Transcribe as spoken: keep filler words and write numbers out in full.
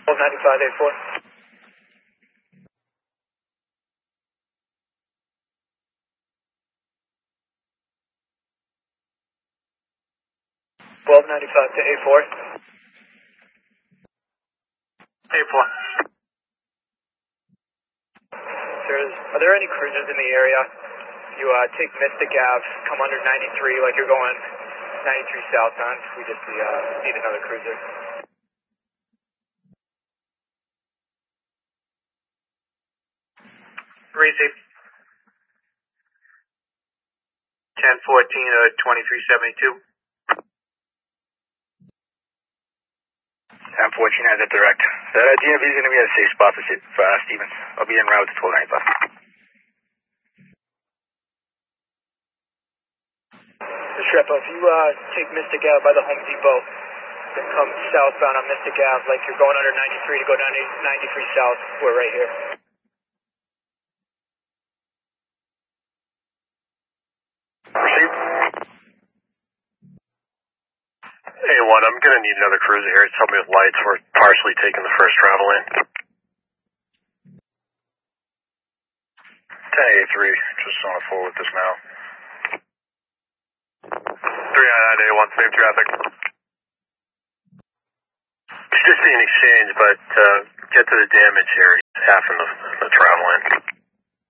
twelve ninety-five, A four. twelve ninety-five to A four. A four. There's, are there any cruisers in the area? You uh, take Mystic Ave, come under ninety-three like you're going ninety-three southbound. We just uh, need another cruiser. Receive. ten fourteen to twenty-three seventy-two. ten fourteen has it direct. That uh, D M V is going to be at a safe spot for uh, Stevens. I'll be en route to twelve ninety-five. Shreppa, if you uh, take Mystic Ave by the Home Depot, then come southbound on Mystic Ave like you're going under ninety-three to go down to ninety-three south, we're right here. Receive. A one, I'm going to need another cruiser here. Help me with lights. We're partially taking the first travel in. ten A three, just on a full with this now. three nine nine A one, same traffic. It's just an exchange, but uh, get to the damage here. Half in the, the travel in.